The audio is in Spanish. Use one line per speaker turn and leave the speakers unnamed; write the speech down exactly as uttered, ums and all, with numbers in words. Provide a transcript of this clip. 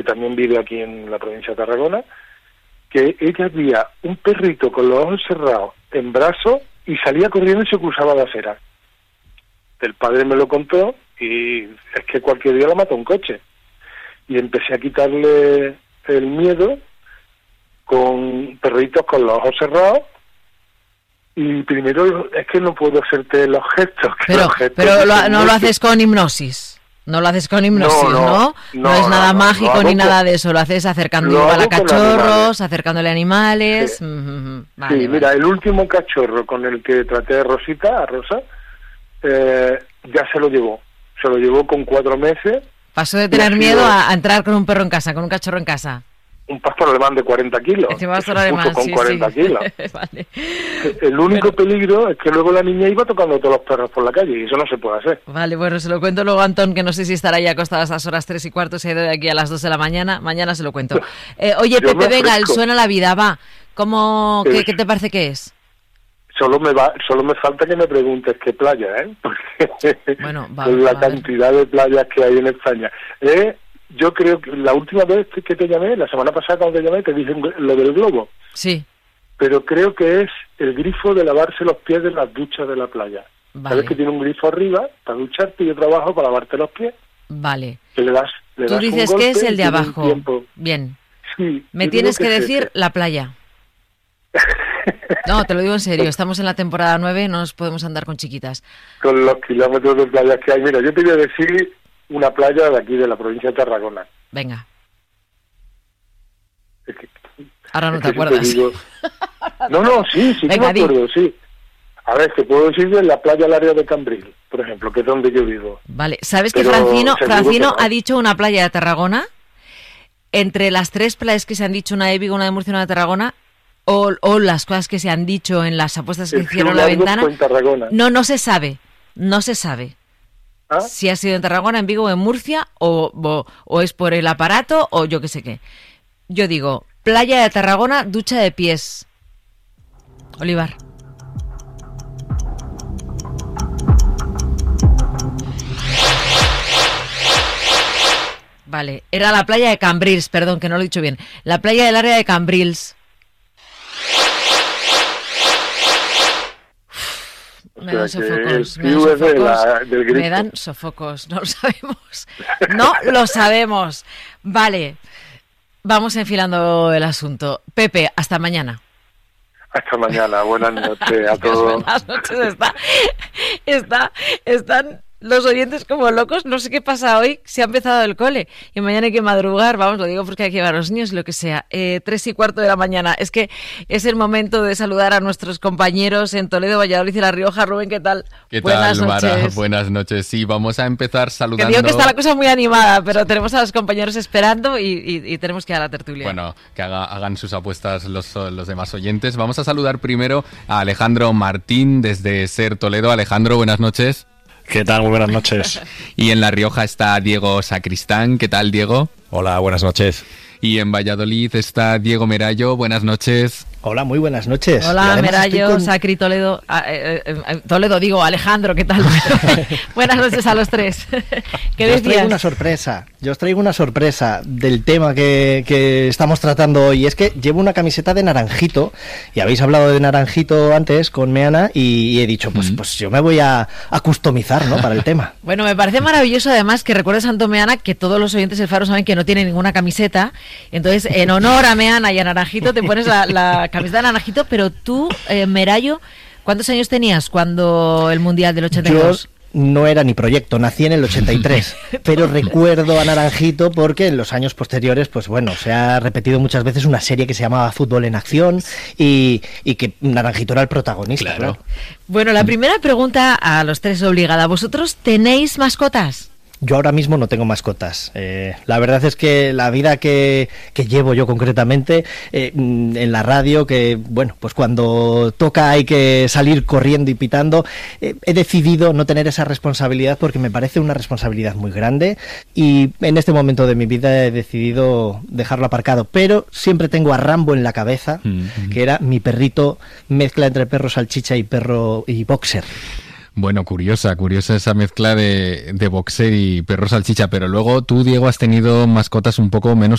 también vive aquí en la provincia de Tarragona, que ella veía un perrito con los ojos cerrados en brazos y salía corriendo y se cruzaba la acera. El padre me lo contó y es que cualquier día la mata un coche. Y empecé a quitarle el miedo con perritos con los ojos cerrados. Y primero es que no puedo hacerte los gestos. Que
pero
los gestos
pero lo, no
mucho.
lo haces con hipnosis. No lo haces con hipnosis, ¿no?
No,
No,
no,
no,
no
es nada
no,
mágico
no,
ni
con,
nada de eso. Lo haces acercando
lo
igual a
hago con
cachorros,
animales.
acercándole animales.
Sí,
Mm-hmm. Vale,
sí
vale.
mira, el último cachorro con el que traté a Rosita, a Rosa, eh, ya se lo llevó. Se lo llevó con cuatro meses.
Pasó de tener
y ha
miedo
sido
a, a entrar con un perro en casa, con un cachorro en casa.
un pastor alemán de cuarenta kilos.
Encima
Es
pastor
un
alemán,
puto con
sí,
cuarenta
sí.
kilos.
Vale.
El único
Bueno.
peligro es que luego la niña iba tocando a todos los perros por la calle y eso no se puede hacer.
Vale, bueno, se lo cuento luego a Antón, que no sé si estará ya acostado a esas horas tres y cuarto, se ha ido de aquí a las dos de la mañana. Mañana se lo cuento. Eh, oye,
Yo
Pepe,
me
venga, el
ofrezco.
Suena la Vida, va. ¿Cómo, qué,
Es-
qué te parece que es?
Solo me va, solo me falta que me preguntes qué playa, ¿eh? Porque
Bueno, va-
con la
va a ver.
cantidad de playas que hay en España. Eh, yo creo que la última vez que te llamé, la semana pasada cuando te llamé, te dije lo del globo.
Sí,
Pero creo que es el grifo de lavarse los pies de las duchas de la playa.
vale,
Sabes que tiene un grifo arriba para ducharte y otro abajo para lavarte los pies.
vale.
Que le das, le
Tú
das un
dices que
golpe
es el
y
de
tiene un
abajo.
tiempo.
Bien.
Sí,
Me
yo
tienes
digo
que
es
decir
ese.
la playa. No, te lo digo en serio, estamos en la temporada nueve, no nos podemos andar con chiquitas.
Con los kilómetros de playas que hay. Mira, yo te voy a decir una playa de aquí, de la provincia de Tarragona.
Venga,
Es que-
ahora no
es
te
que si
acuerdas.
digo- No, no, sí, sí que
Venga,
me
di.
acuerdo, sí. A ver, te puedo decir de la playa del área de Cambril, por ejemplo, que es donde yo vivo.
Vale, ¿sabes que
Pero
Francino,
seguro
Francino
que no.
ha dicho una playa de Tarragona? Entre las tres playas que se han dicho, una de Vigo, una de Murcia y una de Tarragona, o, o las cosas que se han dicho en las apuestas que
El
hicieron
Ciudad
la
Largo
ventana,
fue en Tarragona.
no, no se sabe, no se sabe.
¿Ah?
Si ha sido en Tarragona, en Vigo o en Murcia, o, o, o es por el aparato, o yo qué sé qué. Yo digo, playa de Tarragona, ducha de pies. Olivar. Vale, era la playa de Cambrils, perdón, que no lo he dicho bien. La playa del área de Cambrils.
O
Me dan
sea, que
sofocos,
el
me dan
tío es de
sofocos,
la- del grifo.
me dan sofocos, no lo sabemos, no lo sabemos. Vale, vamos enfilando el asunto. Pepe, hasta mañana.
Hasta mañana. Buenas noches a
Dios,
todos.
buenas noches, está, está, están los oyentes como locos, no sé qué pasa hoy, se ha empezado el cole y mañana hay que madrugar, vamos, lo digo porque hay que llevar a los niños, lo que sea, eh, tres y cuarto de la mañana, es que es el momento de saludar a nuestros compañeros en Toledo, Valladolid y La Rioja. Rubén, ¿qué tal?
¿Qué
Buenas
tal, Mara?
noches.
Buenas noches. Sí, vamos a empezar
Que
saludando...
digo que está la cosa muy animada, pero tenemos a los compañeros esperando y, y, y tenemos que ir a la tertulia.
Bueno, que haga- hagan sus apuestas los, los demás oyentes. Vamos a saludar primero a Alejandro Martín desde Ser Toledo. Alejandro, buenas noches.
¿Qué tal? Muy buenas noches.
Y en La Rioja está Diego Sacristán. ¿Qué tal, Diego?
Hola, buenas noches.
Y en Valladolid está Diego Merallo. Buenas noches.
Hola, muy buenas noches. Y
Hola,
además
Merallo,
estoy con-
Sacri, Toledo. ah, eh, eh, eh, Toledo, digo, Alejandro, ¿qué tal? Buenas noches a los tres. ¿Qué
Yo os traigo
decías?
una sorpresa. Yo os traigo una sorpresa del tema que, que estamos tratando hoy. Es que llevo una camiseta de Naranjito y habéis hablado de Naranjito antes con Meana y, y he dicho, pues, pues yo me voy a, a customizar, ¿no? Para el tema.
Bueno, me parece maravilloso además que recuerdes, Santo Meana, que todos los oyentes del Faro saben que no tiene ninguna camiseta. Entonces, en honor a Meana y a Naranjito, te pones la, la camiseta de Naranjito, pero tú, eh, Merallo, ¿cuántos años tenías cuando el Mundial del ochenta y
Yo
dos?
no era ni proyecto, nací en el ochenta y tres, pero recuerdo a Naranjito porque en los años posteriores, pues bueno, se ha repetido muchas veces una serie que se llamaba Fútbol en Acción y, y que Naranjito era el protagonista.
Claro.
Claro.
Bueno, la primera pregunta a los tres obligada. ¿Vosotros tenéis mascotas?
Yo ahora mismo no tengo mascotas. Eh, la verdad es que la vida que, que llevo yo concretamente eh, mm, en la radio, que bueno, pues cuando toca hay que salir corriendo y pitando, eh, he decidido no tener esa responsabilidad porque me parece una responsabilidad muy grande y en este momento de mi vida he decidido dejarlo aparcado. Pero siempre tengo a Rambo en la cabeza,
Mm.
que era mi perrito mezcla entre perro salchicha y perro y boxer.
Bueno, curiosa, curiosa esa mezcla de, de boxer y perro salchicha, pero luego tú, Diego, has tenido mascotas un poco menos